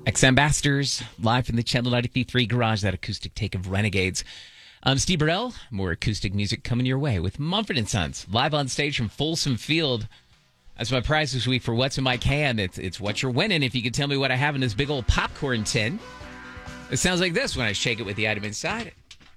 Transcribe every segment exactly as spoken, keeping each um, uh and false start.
X Ambassadors, live from the Channel ninety-three point three garage, that acoustic take of Renegades. I'm Steve Burrell. More acoustic music coming your way with Mumford and Sons, live on stage from Folsom Field. That's my prize this week for What's in My Can. It's, it's what you're winning if you can tell me what I have in this big old popcorn tin. It sounds like this when I shake it with the item inside.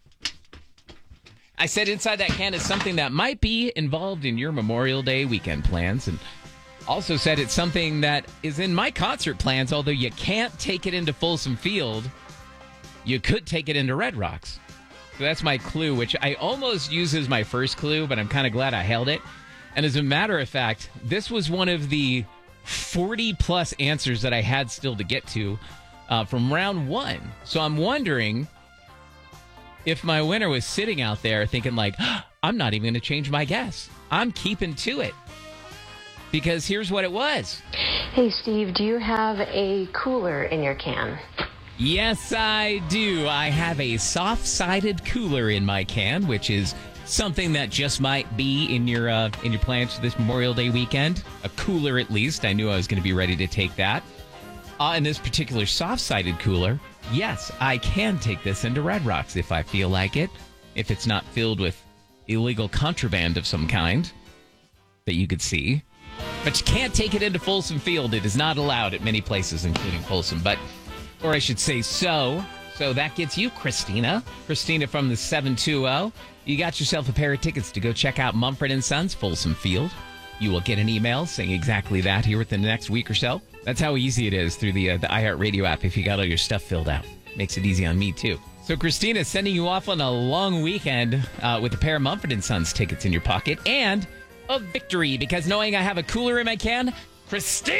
I said inside that can is something that might be involved in your Memorial Day weekend plans, and also said it's something that is in my concert plans, although you can't take it into Folsom Field. You could take it into Red Rocks. So that's my clue, which I almost use as my first clue, but I'm kind of glad I held it. And as a matter of fact, this was one of the forty-plus answers that I had still to get to uh, from round one. So I'm wondering if my winner was sitting out there thinking like, oh, I'm not even going to change my guess. I'm keeping to it. Because here's what it was. Hey, Steve, do you have a cooler in your can? Yes, I do. I have a soft-sided cooler in my can, which is something that just might be in your uh, in your plans for this Memorial Day weekend. A cooler, at least. I knew I was going to be ready to take that. Uh, in this particular soft-sided cooler, yes, I can take this into Red Rocks if I feel like it, if it's not filled with illegal contraband of some kind that you could see. But you can't take it into Folsom Field. It is not allowed at many places, including Folsom. But, or I should say so. So that gets you, Christina. Christina from the seven two zero. You got yourself a pair of tickets to go check out Mumford and Sons, Folsom Field. You will get an email saying exactly that here within the next week or so. That's how easy it is through the uh, the iHeartRadio app if you got all your stuff filled out. Makes it easy on me, too. So Christina, sending you off on a long weekend uh, with a pair of Mumford and Sons tickets in your pocket and a victory, because knowing I have a cooler in my can, Christina